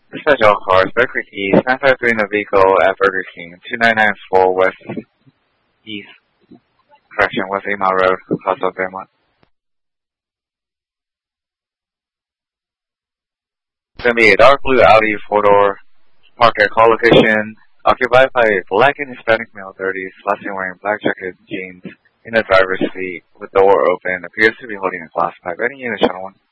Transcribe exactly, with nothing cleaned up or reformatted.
Dispatch all cars, Bear Creek East, nine five three in the vehicle at Burger King, two nine nine four West East, correction, West eight Mile Road, Hostel Fairmont. It's going to be a dark blue Audi four-door, parked at call location, occupied by a black and Hispanic male, thirties, last seen wearing black jacket jeans in the driver's seat with the door open, appears to be holding a glass pipe. Any unit, channel one.